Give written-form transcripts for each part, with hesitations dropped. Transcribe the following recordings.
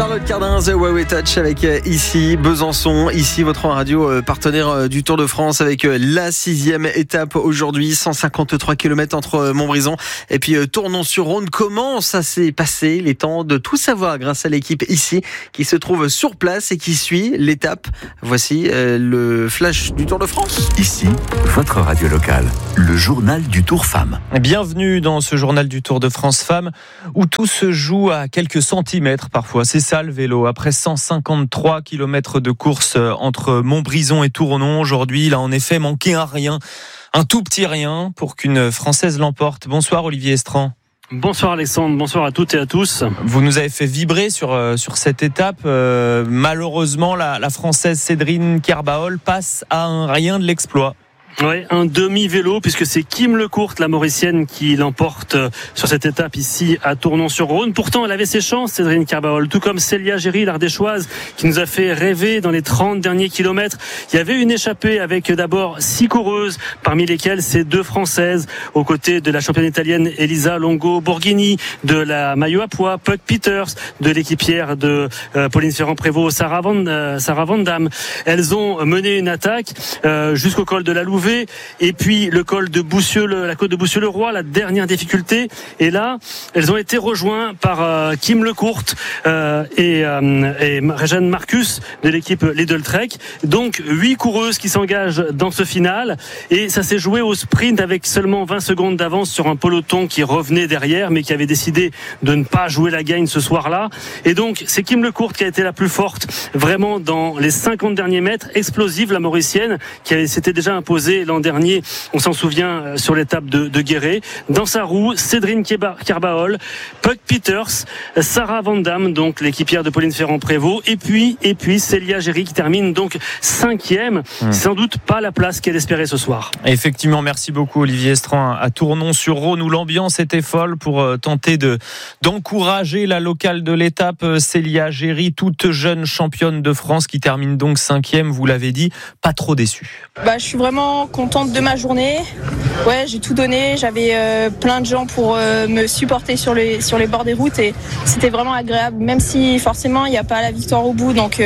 Charlotte Cardin, The Huawei Touch avec ici Besançon, ici votre radio partenaire du Tour de France avec la 6e étape aujourd'hui, 153 km entre Montbrison et puis Tournon-sur-Rhône. Comment ça s'est passé? Les temps de tout savoir grâce à l'équipe ici qui se trouve sur place et qui suit l'étape. Voici le flash du Tour de France. Ici, votre radio locale, le journal du Tour Femmes. Bienvenue dans ce journal du Tour de France Femmes où tout se joue à quelques centimètres parfois. C'est ça le vélo. Après 153 km de course entre Montbrison et Tournon, aujourd'hui, il a en effet manqué un rien, un tout petit rien pour qu'une Française l'emporte. Bonsoir Olivier Estran. Bonsoir Alexandre, bonsoir à toutes et à tous. Vous nous avez fait vibrer sur cette étape. Malheureusement, la Française Cédrine Kerbaol passe à un rien de l'exploit. Oui, un demi-vélo puisque c'est Kim Lecourt, la Mauricienne, qui l'emporte sur cette étape ici à Tournon-sur-Rhône. Pourtant, elle avait ses chances, Cédrine Kerbaol, tout comme Célia Géry, l'Ardéchoise, qui nous a fait rêver dans les 30 derniers kilomètres. Il y avait une échappée avec d'abord 6 coureuses, parmi lesquelles ces 2 Françaises, aux côtés de la championne italienne Elisa Longo-Borghini, de la maillot à pois Puck Peters, de l'équipière de Pauline Ferrand-Prévot, Sarah Van Damme. Elles ont mené une attaque jusqu'au col de la Louve, et puis le col de la côte de Boussieu-le-Roi, la dernière difficulté. Et là, elles ont été rejointes par Kim Lecourt et Réjeanne Marcus de l'équipe Lidl Trek. Donc 8 coureuses qui s'engagent dans ce final. Et ça s'est joué au sprint avec seulement 20 secondes d'avance sur un peloton qui revenait derrière, mais qui avait décidé de ne pas jouer la gagne ce soir-là. Et donc c'est Kim Lecourt qui a été la plus forte, vraiment dans les 50 derniers mètres. Explosive, la Mauricienne, qui s'était déjà imposée l'an dernier, on s'en souvient, sur l'étape de Guéret. Dans sa roue, Cédrine Kerbaol, Puck Peters, Sarah Van Damme, donc l'équipière de Pauline Ferrand-Prévot, et puis Célia Géry qui termine donc 5e. C'est sans doute pas la place qu'elle espérait ce soir. Effectivement, merci beaucoup Olivier Estran à Tournon-sur-Rhône où l'ambiance était folle pour tenter d'encourager la locale de l'étape, Célia Géry, toute jeune championne de France qui termine donc 5e, vous l'avez dit, pas trop déçue. Je suis vraiment contente de ma journée. Ouais, j'ai tout donné. J'avais plein de gens pour me supporter sur les bords des routes et c'était vraiment agréable. Même si forcément il n'y a pas la victoire au bout, donc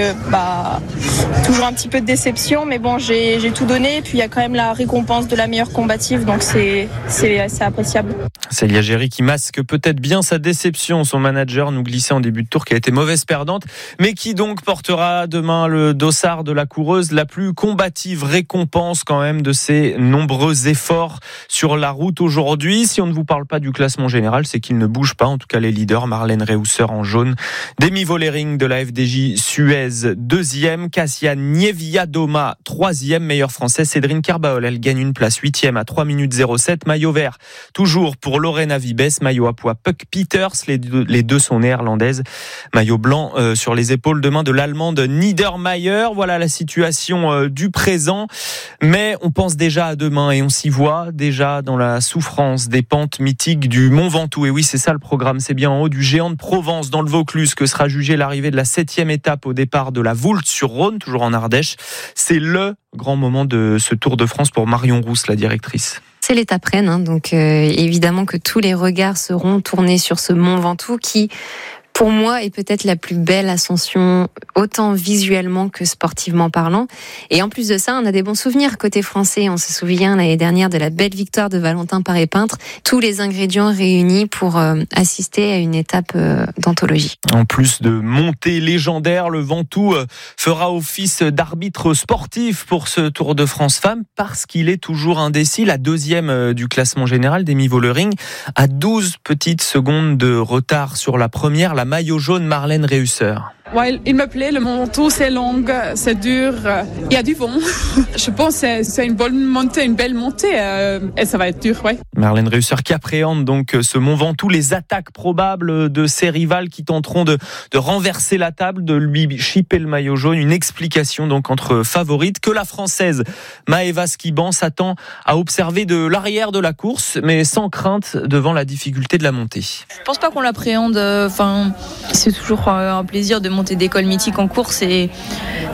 toujours un petit peu de déception. Mais bon, j'ai tout donné. Et puis il y a quand même la récompense de la meilleure combative, donc c'est appréciable. Célia Géry qui masque peut-être bien sa déception. Son manager nous glissait en début de tour qui a été mauvaise perdante, mais qui donc portera demain le dossard de la coureuse la plus combative. Récompense quand même de ses nombreux efforts sur la route aujourd'hui. Si on ne vous parle pas du classement général, c'est qu'il ne bouge pas. En tout cas, les leaders, Marlène Reusser en jaune, Demi Vollering de la FDJ Suez 2e, Kassia Niewiadoma 3e, meilleure française, Cédrine Kerbaol, elle gagne une place 8e à 3 minutes 07, maillot vert toujours pour Lorena Vibes, maillot à pois Puck Peters, les deux sont néerlandaises, maillot blanc sur les épaules demain de l'allemande Niedermayer. Voilà la situation du présent, mais on pense déjà à demain et on s'y voit déjà dans la souffrance des pentes mythiques du Mont Ventoux. Et oui, c'est ça le programme, c'est bien en haut du géant de Provence dans le Vaucluse que sera jugée l'arrivée de la 7e étape au départ de la Voulte-sur-Rhône, toujours en Ardèche. C'est le grand moment de ce Tour de France pour Marion Rousse, la directrice. C'est l'étape reine, donc évidemment que tous les regards seront tournés sur ce Mont Ventoux qui, pour moi, est peut-être la plus belle ascension, autant visuellement que sportivement parlant. Et en plus de ça, on a des bons souvenirs côté français. On se souvient l'année dernière de la belle victoire de Valentin Paré-Peintre. Tous les ingrédients réunis pour assister à une étape d'anthologie. En plus de montée légendaire, le Ventoux fera office d'arbitre sportif pour ce Tour de France Femmes parce qu'il est toujours indécis. La 2e du classement général, Demi Vollering, à 12 petites secondes de retard sur la première, la maillot jaune Marlène Reusser. Ouais, il me plaît, le Mont Ventoux, c'est long, c'est dur, il y a du vent. Je pense que c'est une bonne montée, une belle montée, et ça va être dur, ouais. Marlène Reusser qui appréhende donc ce Mont Ventoux, les attaques probables de ses rivales qui tenteront de renverser la table, de lui chipper le maillot jaune. Une explication donc entre favorites que la Française Maëva Skiban s'attend à observer de l'arrière de la course, mais sans crainte devant la difficulté de la montée. Je pense pas qu'on l'appréhende, c'est toujours un plaisir de monter des cols mythiques en course et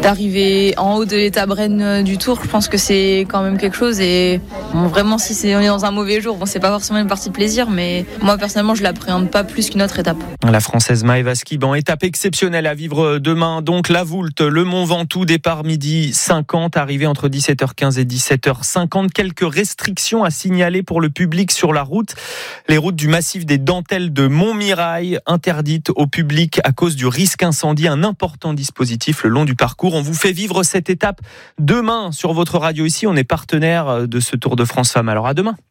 d'arriver en haut de l'étape reine du Tour. Je pense que c'est quand même quelque chose et vraiment si on est dans un mauvais jour, c'est pas forcément une partie de plaisir, mais moi personnellement je l'appréhende pas plus qu'une autre étape. La Française Maëva Skiban, étape exceptionnelle à vivre demain. Donc la Voulte, le Mont Ventoux, départ 12h50, arrivée entre 17h15 et 17h50. Quelques restrictions à signaler pour le public sur la route. Les routes du massif des Dentelles de Montmirail interdites au public à cause du risque incendie. Un important dispositif le long du parcours. On vous fait vivre cette étape demain sur votre radio ici. On est partenaire de ce Tour de France Femmes. Alors à demain.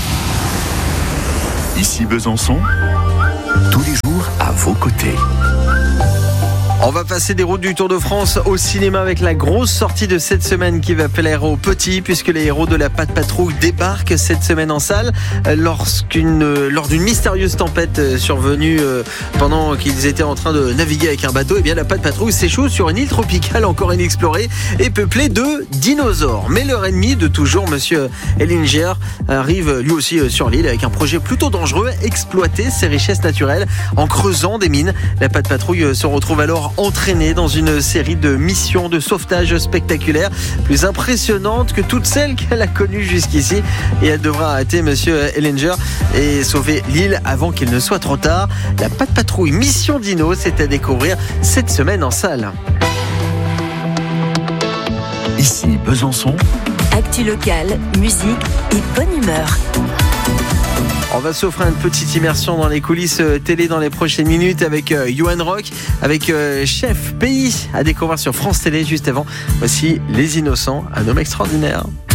Ici Besançon, tous les jours à vos côtés. On va passer des routes du Tour de France au cinéma avec la grosse sortie de cette semaine qui va plaire aux petits, puisque les héros de la Patte Patrouille débarquent cette semaine en salle lors d'une mystérieuse tempête survenue pendant qu'ils étaient en train de naviguer avec un bateau. Eh bien, la Patte Patrouille s'échoue sur une île tropicale encore inexplorée et peuplée de dinosaures. Mais leur ennemi de toujours, Monsieur Ellinger, arrive lui aussi sur l'île avec un projet plutôt dangereux, exploiter ses richesses naturelles en creusant des mines. La Patte Patrouille se retrouve alors entraînée dans une série de missions de sauvetage spectaculaires, plus impressionnantes que toutes celles qu'elle a connues jusqu'ici. Et elle devra arrêter Monsieur Ellinger et sauver l'île avant qu'il ne soit trop tard. La Patte Patrouille Mission Dino, c'est à découvrir cette semaine en salle. Ici Besançon. Actu locale, musique et bonne humeur. On va s'offrir une petite immersion dans les coulisses télé dans les prochaines minutes avec Johan Rock, avec Chef Pays à découvrir sur France Télé juste avant. Voici Les Innocents, un homme extraordinaire.